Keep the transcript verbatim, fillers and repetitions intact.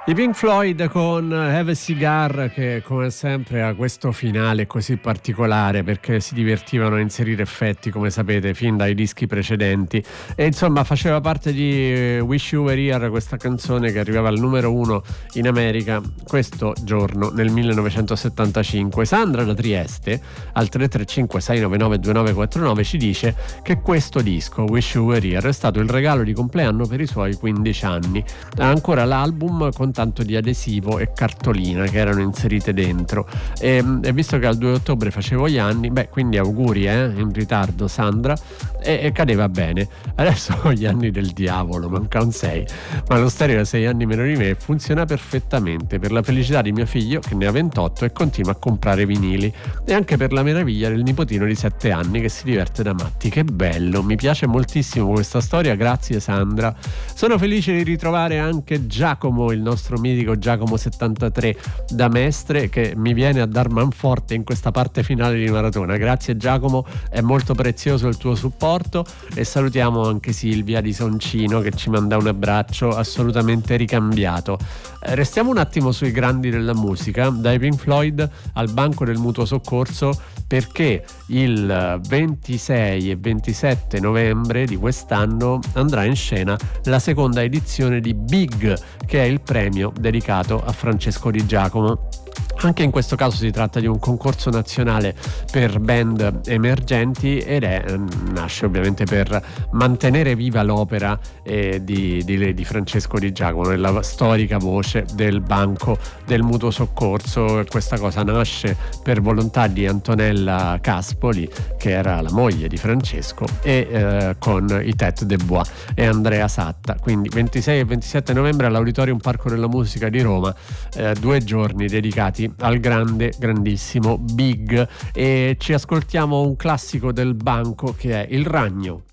I Pink Floyd con Have a Cigar, che come sempre ha questo finale così particolare perché si divertivano a inserire effetti, come sapete, fin dai dischi precedenti, e insomma faceva parte di Wish You Were Here, questa canzone che arrivava al numero uno in America questo giorno nel millenovecentosettantacinque. Sandra da Trieste al tre tre cinque sei nove nove due nove quattro nove ci dice che questo disco, Wish You Were Here, è stato il regalo di compleanno per i suoi quindici anni. Ha ancora l'album con tanto di adesivo e cartolina che erano inserite dentro, e, e visto che al due ottobre facevo gli anni, beh, quindi auguri eh, in ritardo Sandra, e, e cadeva bene. Adesso ho gli anni del diavolo, manca un sei, ma lo stereo a sei anni meno di me funziona perfettamente, per la felicità di mio figlio che ne ha ventotto e continua a comprare vinili, e anche per la meraviglia del nipotino di sette anni che si diverte da matti. Che bello, mi piace moltissimo questa storia, grazie Sandra. Sono felice di ritrovare anche Giacomo, il nostro mitico Giacomo settantatré da Mestre, che mi viene a dar manforte in questa parte finale di maratona. Grazie Giacomo, è molto prezioso il tuo supporto, e salutiamo anche Silvia di Soncino che ci manda un abbraccio assolutamente ricambiato. Eh, restiamo un attimo sui grandi della musica, dai Pink Floyd al Banco del Mutuo Soccorso, perché il ventisei e ventisette novembre di quest'anno andrà in scena la seconda edizione di Big, che è il premio dedicato a Francesco Di Giacomo. Anche in questo caso si tratta di un concorso nazionale per band emergenti, ed è, nasce ovviamente per mantenere viva l'opera eh, di, di, di Francesco Di Giacomo, la storica voce del Banco del Mutuo Soccorso. Questa cosa nasce per volontà di Antonella Caspoli, che era la moglie di Francesco, e eh, con i Tête de Bois e Andrea Satta. Quindi ventisei e ventisette novembre all'Auditorium Parco della Musica di Roma, eh, due giorni dedicati al grande, grandissimo Big, e ci ascoltiamo un classico del Banco che è Il Ragno.